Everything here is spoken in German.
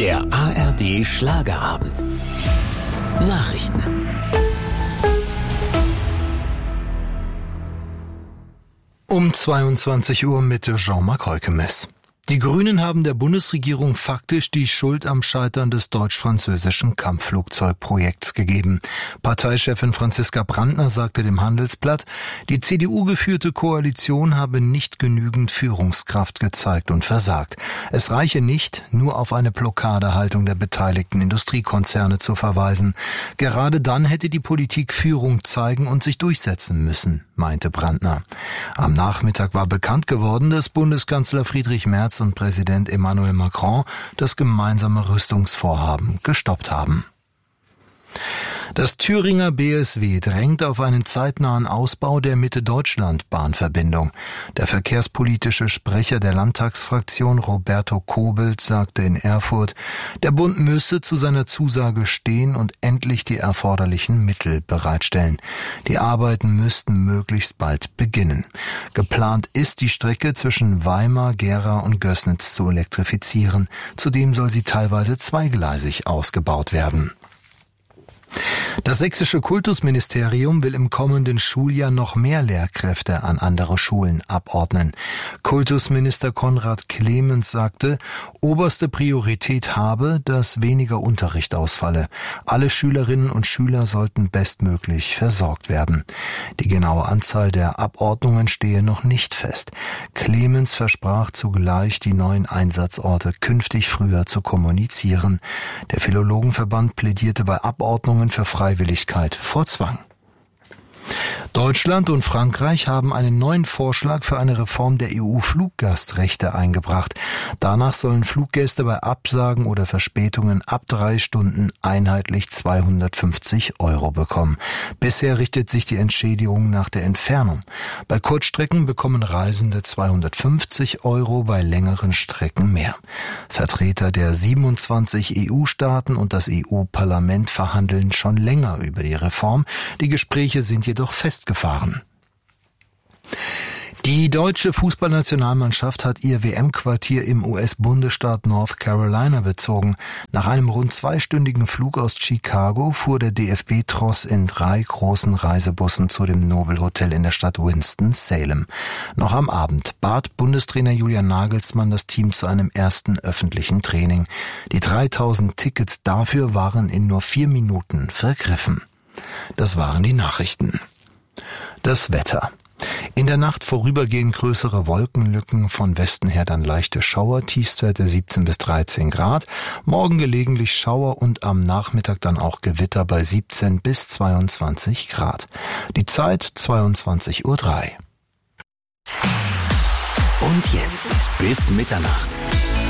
Der ARD Schlagerabend. Nachrichten. Um 22 Uhr mit Jean-Marc Heukemes. Die Grünen haben der Bundesregierung faktisch die Schuld am Scheitern des deutsch-französischen Kampfflugzeugprojekts gegeben. Parteichefin Franziska Brandner sagte dem Handelsblatt, die CDU-geführte Koalition habe nicht genügend Führungskraft gezeigt und versagt. Es reiche nicht, nur auf eine Blockadehaltung der beteiligten Industriekonzerne zu verweisen. Gerade dann hätte die Politik Führung zeigen und sich durchsetzen müssen, meinte Brandner. Am Nachmittag war bekannt geworden, dass Bundeskanzler Friedrich Merz und Präsident Emmanuel Macron das gemeinsame Rüstungsvorhaben gestoppt haben. Das Thüringer BSW drängt auf einen zeitnahen Ausbau der Mitte-Deutschland-Bahnverbindung. Der verkehrspolitische Sprecher der Landtagsfraktion Roberto Kobelt sagte in Erfurt, der Bund müsse zu seiner Zusage stehen und endlich die erforderlichen Mittel bereitstellen. Die Arbeiten müssten möglichst bald beginnen. Geplant ist, die Strecke zwischen Weimar, Gera und Gößnitz zu elektrifizieren. Zudem soll sie teilweise zweigleisig ausgebaut werden. Das sächsische Kultusministerium will im kommenden Schuljahr noch mehr Lehrkräfte an andere Schulen abordnen. Kultusminister Konrad Clemens sagte, oberste Priorität habe, dass weniger Unterricht ausfalle. Alle Schülerinnen und Schüler sollten bestmöglich versorgt werden. Die genaue Anzahl der Abordnungen stehe noch nicht fest. Clemens versprach zugleich, die neuen Einsatzorte künftig früher zu kommunizieren. Der Philologenverband plädierte bei Abordnungen für Freiwilligkeit vor Zwang. Deutschland und Frankreich haben einen neuen Vorschlag für eine Reform der EU-Fluggastrechte eingebracht. Danach sollen Fluggäste bei Absagen oder Verspätungen ab 3 Stunden einheitlich 250 € bekommen. Bisher richtet sich die Entschädigung nach der Entfernung. Bei Kurzstrecken bekommen Reisende 250 €, bei längeren Strecken mehr. Vertreter der 27 EU-Staaten und das EU-Parlament verhandeln schon länger über die Reform. Die Gespräche sind jedoch festgefahren. Die deutsche Fußballnationalmannschaft hat ihr WM-Quartier im US-Bundesstaat North Carolina bezogen. Nach einem rund 2-stündigen Flug aus Chicago fuhr der DFB-Tross in 3 großen Reisebussen zu dem Nobel-Hotel in der Stadt Winston-Salem. Noch am Abend bat Bundestrainer Julian Nagelsmann das Team zu einem ersten öffentlichen Training. Die 3000 Tickets dafür waren in nur 4 Minuten vergriffen. Das waren die Nachrichten. Das Wetter. In der Nacht vorübergehend größere Wolkenlücken, von Westen her dann leichte Schauer, Tiefstwerte 17 bis 13 Grad. Morgen gelegentlich Schauer und am Nachmittag dann auch Gewitter bei 17 bis 22 Grad. Die Zeit 22:03 Uhr. Und jetzt bis Mitternacht.